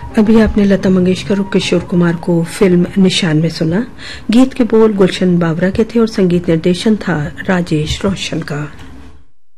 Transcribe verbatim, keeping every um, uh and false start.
अभी आपने लता मंगेशकर और किशोर कुमार को फिल्म निशान में सुना। गीत के बोल गुलशन बावरा के थे और संगीत निर्देशन था राजेश रोशन का।